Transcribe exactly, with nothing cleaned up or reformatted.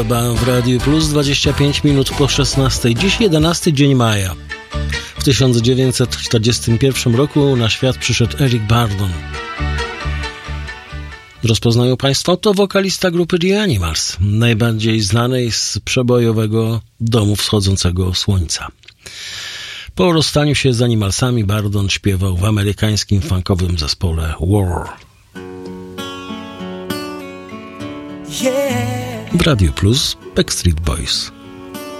W Radiu Plus dwadzieścia pięć minut po szesnastej. Dziś jedenasty dzień maja. W tysiąc dziewięćset czterdziestym pierwszym roku na świat przyszedł Eric Burdon. Rozpoznają Państwo, to wokalista grupy The Animals, najbardziej znanej z przebojowego Domu Wschodzącego Słońca. Po rozstaniu się z Animalsami Burdon śpiewał w amerykańskim funkowym zespole War. W Radiu Plus Backstreet Boys.